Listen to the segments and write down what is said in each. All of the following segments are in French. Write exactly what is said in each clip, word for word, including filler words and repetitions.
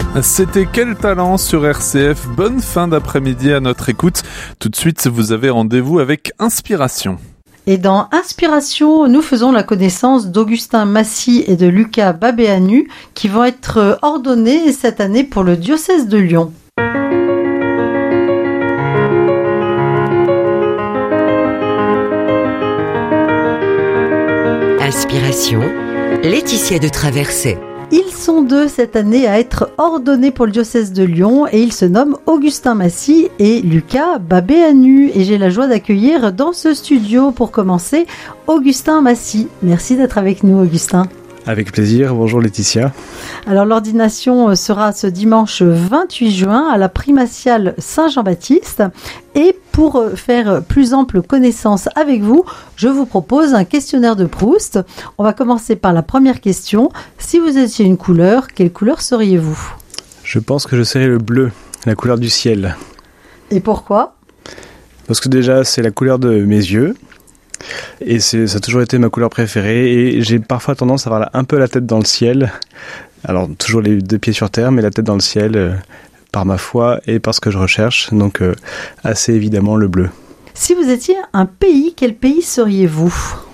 C'était Quel talent sur R C F. Bonne fin d'après-midi à notre écoute. Tout de suite, vous avez rendez-vous avec Inspiration. Et dans Inspiration, nous faisons la connaissance d'Augustin Massy et de Lucas Babéanu qui vont être ordonnés cette année pour le diocèse de Lyon. Inspiration, Laetitia de Traversée. Ils sont deux cette année à être ordonnés pour le diocèse de Lyon et ils se nomment Augustin Massy et Lucas Babéanu. Et j'ai la joie d'accueillir dans ce studio pour commencer Augustin Massy. Merci d'être avec nous, Augustin. Avec plaisir, bonjour Laetitia. Alors l'ordination sera ce dimanche vingt-huit juin à la primatiale Saint-Jean-Baptiste. Et pour faire plus ample connaissance avec vous, je vous propose un questionnaire de Proust. On va commencer par la première question. Si vous étiez une couleur, quelle couleur seriez-vous ? Je pense que je serais le bleu, la couleur du ciel. Et pourquoi ? Parce que déjà c'est la couleur de mes yeux. Et c'est, ça a toujours été ma couleur préférée et j'ai parfois tendance à avoir un peu la tête dans le ciel. Alors toujours les deux pieds sur terre, mais la tête dans le ciel euh, par ma foi et par ce que je recherche. Donc euh, assez évidemment le bleu. Si vous étiez un pays, quel pays seriez-vous ?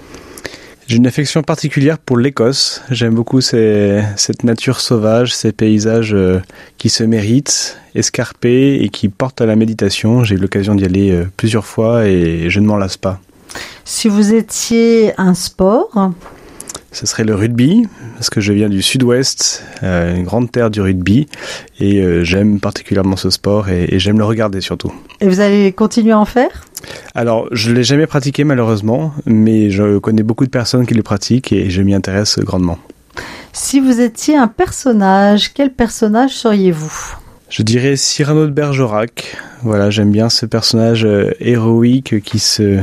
J'ai une affection particulière pour l'Écosse. J'aime beaucoup ces, cette nature sauvage, ces paysages euh, qui se méritent, escarpés et qui portent à la méditation. J'ai eu l'occasion d'y aller euh, plusieurs fois et je ne m'en lasse pas. Si vous étiez un sport ? Ce serait le rugby, parce que je viens du sud-ouest, euh, une grande terre du rugby, et euh, j'aime particulièrement ce sport et, et j'aime le regarder surtout. Et vous allez continuer à en faire ? Alors, je ne l'ai jamais pratiqué malheureusement, mais je connais beaucoup de personnes qui le pratiquent et je m'y intéresse grandement. Si vous étiez un personnage, quel personnage seriez-vous ? Je dirais Cyrano de Bergerac. Voilà, j'aime bien ce personnage euh, héroïque qui se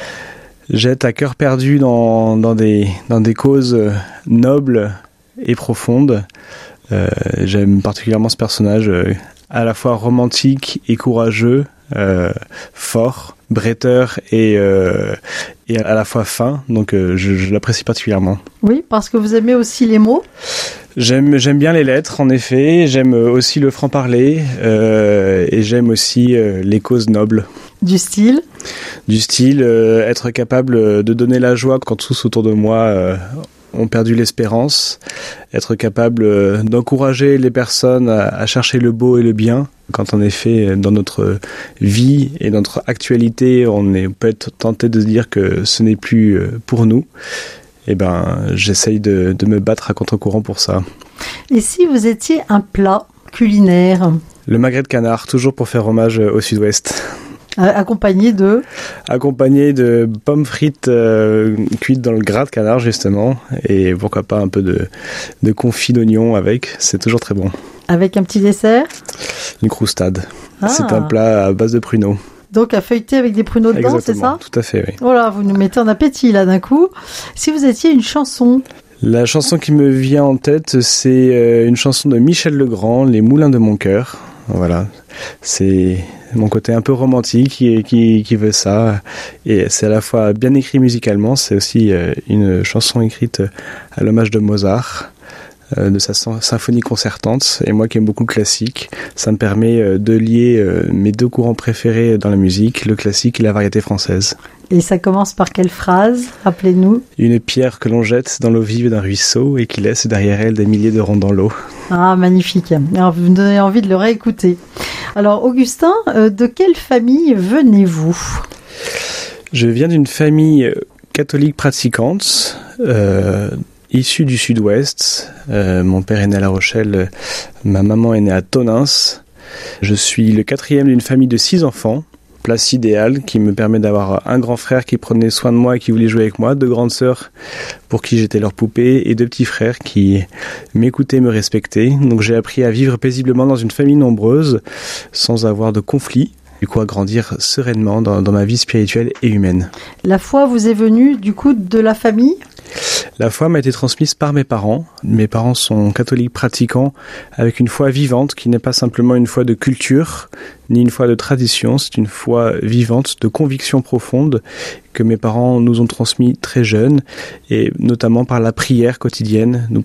jette à cœur perdu dans, dans, des, dans des causes nobles et profondes. Euh, j'aime particulièrement ce personnage euh, à la fois romantique et courageux, euh, fort, bretteur et, euh, et à la fois fin. Donc euh, je, je l'apprécie particulièrement. Oui, parce que vous aimez aussi les mots ? J'aime, j'aime bien les lettres, en effet. J'aime aussi le franc-parler euh, et j'aime aussi euh, les causes nobles. Du style ? Du style, euh, être capable de donner la joie quand tous autour de moi euh, ont perdu l'espérance. Être capable euh, d'encourager les personnes à, à chercher le beau et le bien. Quand en effet, dans notre vie et notre actualité, on est, peut être tenté de se dire que ce n'est plus euh, pour nous. Eh ben, j'essaye de, de me battre à contre-courant pour ça. Et si vous étiez un plat culinaire ? Le magret de canard, toujours pour faire hommage au sud-ouest. Accompagné de ? Accompagné de pommes frites euh, cuites dans le gras de canard, justement. Et pourquoi pas un peu de, de confit d'oignon avec. C'est toujours très bon. Avec un petit dessert ? Une croustade. Ah. C'est un plat à base de pruneaux. Donc à feuilleter avec des pruneaux dedans, Exactement, c'est ça ? Tout à fait, oui. Voilà, vous nous mettez en appétit là d'un coup. Si vous étiez une chanson ? La chanson qui me vient en tête, c'est une chanson de Michel Legrand, Les Moulins de mon cœur. Voilà, c'est mon côté un peu romantique qui, qui, qui veut ça. Et c'est à la fois bien écrit musicalement, c'est aussi une chanson écrite à l'hommage de Mozart, de sa symphonie concertante. Et moi qui aime beaucoup le classique, ça me permet de lier mes deux courants préférés dans la musique, le classique et la variété française. Et ça commence par quelle phrase ? Rappelez-nous. Une pierre que l'on jette dans l'eau vive d'un ruisseau et qui laisse derrière elle des milliers de ronds dans l'eau. Ah, magnifique. Alors, vous me donnez envie de le réécouter. Alors, Augustin, euh, de quelle famille venez-vous ? Je viens d'une famille catholique pratiquante, euh, issue du sud-ouest. Euh, mon père est né à La Rochelle, ma maman est née à Tonins. Je suis le quatrième d'une famille de six enfants. Place idéale qui me permet d'avoir un grand frère qui prenait soin de moi et qui voulait jouer avec moi, deux grandes sœurs pour qui j'étais leur poupée et deux petits frères qui m'écoutaient, me respectaient. Donc j'ai appris à vivre paisiblement dans une famille nombreuse sans avoir de conflits. Du coup, à grandir sereinement dans, dans ma vie spirituelle et humaine. La foi vous est venue du coup de la famille ? La foi m'a été transmise par mes parents. Mes parents sont catholiques pratiquants avec une foi vivante qui n'est pas simplement une foi de culture ni une foi de tradition, c'est une foi vivante de conviction profonde que mes parents nous ont transmis très jeunes et notamment par la prière quotidienne. Nous